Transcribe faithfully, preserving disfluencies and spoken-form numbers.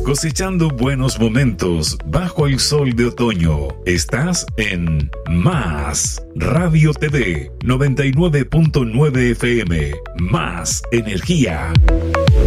cosechando buenos momentos bajo el sol de otoño. Estás en Más Radio T V noventa y nueve punto nueve F M. Más energía.